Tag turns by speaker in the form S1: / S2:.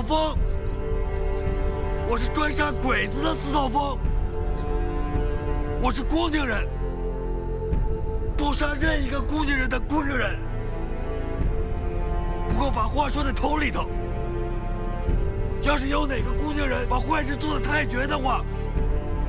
S1: 道峰，我是专杀鬼子的司道峰，我是姑宁人，不杀任一个姑宁人的姑宁人。不过把话说在头里头，要是有哪个姑宁人把坏事做得太绝的话，